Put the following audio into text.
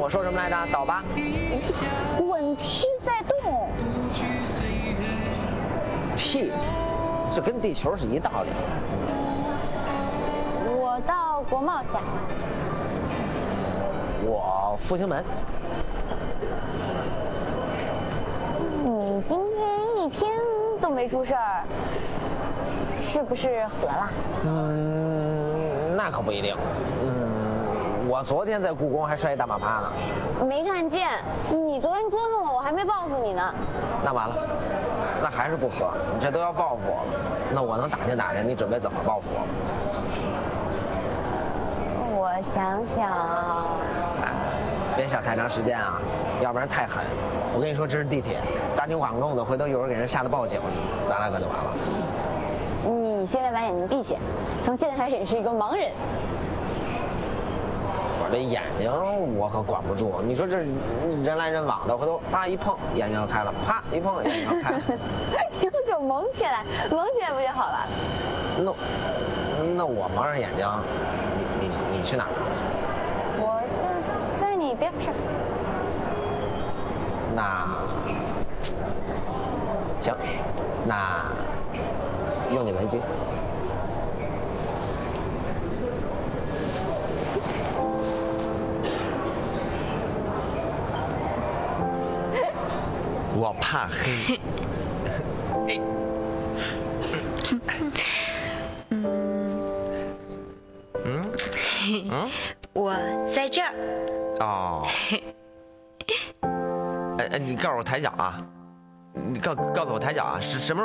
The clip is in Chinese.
我说什么来着？倒吧。 滚梯在动。 屁，这跟地球是一道理。 我到国贸下。 我复兴门。 你今天一天都没出事儿，是不是合了？ 那可不一定。我昨天在故宫还摔一大马趴呢。 没看见，你昨天捉弄我，我还没报复你呢。 那完了，那还是不合，你这都要报复我了。那我能打听打听，你准备怎么报复我？ 我想想啊。 别想太长时间啊，要不然太狠。我跟你说，这是地铁，大庭广众的，回头一会儿给人吓得报警，咱俩可就完了。 你现在把眼睛闭起来，从现在开始你是一个盲人。 我这眼睛我可管不住，你说这人来人往的，回头啪一碰眼睛就开了，啪一碰眼睛就开了。 用手蒙起来，蒙起来不就好了？ 那我蒙上眼睛，你去哪儿？ 我在你边上。 那行，那用你围巾。我怕黑。 我在这儿。 哦。你告诉我抬脚啊！你告诉我抬脚啊！是什么时候？